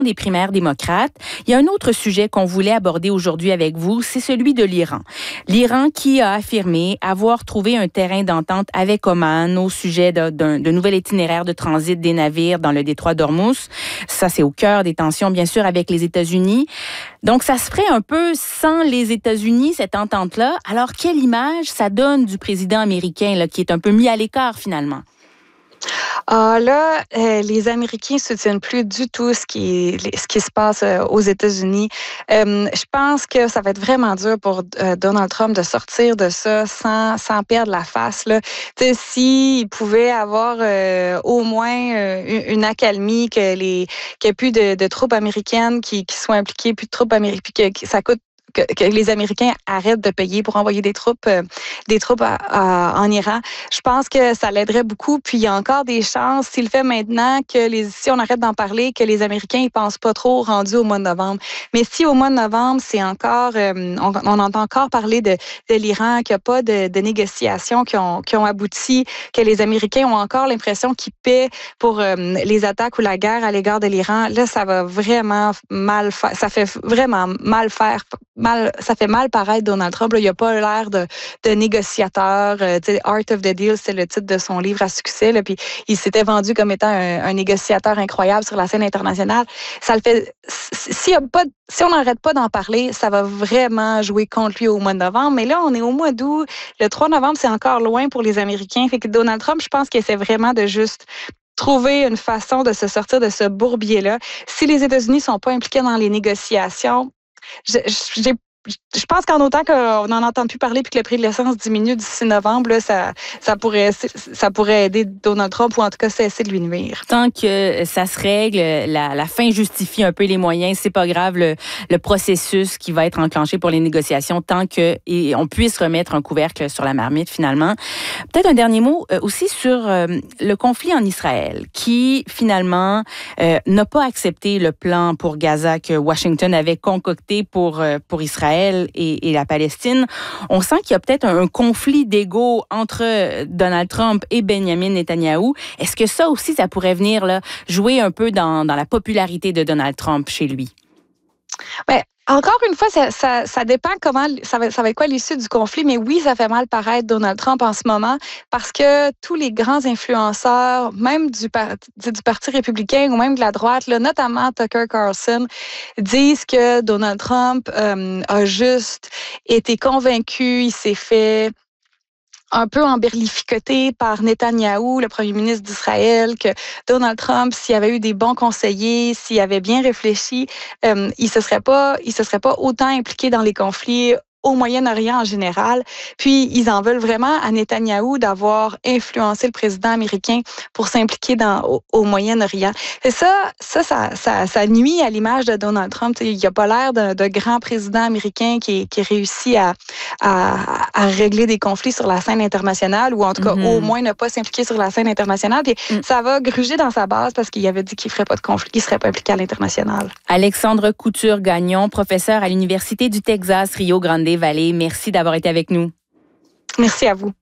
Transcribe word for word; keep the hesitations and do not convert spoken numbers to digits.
des primaires démocrates. Il y a un autre sujet qu'on voulait aborder aujourd'hui avec vous, c'est celui de l'Iran. L'Iran qui a affirmé avoir trouvé un terrain d'entente avec Oman au sujet de, d'un de nouvel itinéraire de transit des navires dans le détroit d'Ormuz. Ça, c'est au cœur des tensions, bien sûr, avec les États-Unis. Donc, ça se ferait un peu sans les États-Unis, cette entente-là. Alors, quelle image ça donne du président américain là, qui est un peu mis à l'écart, finalement? Ah là, euh, les Américains soutiennent plus du tout ce qui ce qui se passe euh, aux États-Unis. Euh, je pense que ça va être vraiment dur pour euh, Donald Trump de sortir de ça sans sans perdre la face là. Tu sais, s'il pouvait avoir euh, au moins euh, une accalmie, que les qu'il n'y ait plus de, de troupes américaines qui qui soient impliquées, plus de troupes américaines, que, que ça coûte Que, que les Américains arrêtent de payer pour envoyer des troupes, euh, des troupes à, à, en Iran. Je pense que ça l'aiderait beaucoup. Puis il y a encore des chances, s'il le fait maintenant, que les, si on arrête d'en parler, que les Américains ils pensent pas trop rendu au mois de novembre. Mais si au mois de novembre, c'est encore, euh, on, on entend encore parler de, de l'Iran, qu'il n'y a pas de, de négociations qui ont, qui ont abouti, que les Américains ont encore l'impression qu'ils paient pour euh, les attaques ou la guerre à l'égard de l'Iran, là, ça va vraiment mal faire. Ça fait vraiment mal faire. Mal, ça fait mal paraître Donald Trump. Là, il n'a pas l'air de, de négociateur. Euh, Art of the Deal, c'est le titre de son livre à succès. Là, puis il s'était vendu comme étant un, un négociateur incroyable sur la scène internationale. Ça le fait. Si, y a pas, si on n'arrête pas d'en parler, ça va vraiment jouer contre lui au mois de novembre. Mais là, on est au mois d'août. Le trois novembre, c'est encore loin pour les Américains. Fait que Donald Trump, je pense qu'il essaie vraiment de juste trouver une façon de se sortir de ce bourbier-là. Si les États-Unis ne sont pas impliqués dans les négociations, Je, j'ai, je pense qu'en autant qu'on n'en entend plus parler puis que le prix de l'essence diminue d'ici novembre, là, ça, ça, pourrait, ça pourrait aider Donald Trump ou en tout cas cesser de lui nuire. Tant que ça se règle, la, la fin justifie un peu les moyens, c'est pas grave le, le processus qui va être enclenché pour les négociations, tant que et on puisse remettre un couvercle sur la marmite finalement. Peut-être un dernier mot euh, aussi sur euh, le conflit en Israël qui finalement euh, n'a pas accepté le plan pour Gaza que Washington avait concocté pour, euh, pour Israël et, et la Palestine. On sent qu'il y a peut-être un, un conflit d'ego entre Donald Trump et Benjamin Netanyahou. Est-ce que ça aussi, ça pourrait venir là, jouer un peu dans, dans la popularité de Donald Trump chez lui? Ouais. Encore une fois, ça, ça, ça dépend comment ça va, ça va être quoi l'issue du conflit, mais oui, ça fait mal paraître Donald Trump en ce moment parce que tous les grands influenceurs, même du, du Parti républicain ou même de la droite, là, notamment Tucker Carlson, disent que Donald Trump euh, a juste été convaincu, il s'est fait un peu emberlificoté par Netanyahou, le premier ministre d'Israël, que Donald Trump, s'il avait eu des bons conseillers, s'il avait bien réfléchi, euh, il se serait pas, il se serait pas autant impliqué dans les conflits au Moyen-Orient en général. Puis, ils en veulent vraiment à Netanyahou d'avoir influencé le président américain pour s'impliquer dans, au, au Moyen-Orient. Et ça, ça, ça, ça, ça nuit à l'image de Donald Trump. T'sais, il n'a pas l'air de, de grand président américain qui, qui réussit à, à, à régler des conflits sur la scène internationale ou en tout cas, mm-hmm. au moins ne pas s'impliquer sur la scène internationale. Puis, mm. ça va gruger dans sa base parce qu'il avait dit qu'il ne ferait pas de conflit, qu'il ne serait pas impliqué à l'international. Alexandre Couture-Gagnon, professeur à l'Université du Texas, Rio Grande Valley. Merci d'avoir été avec nous. Merci à vous.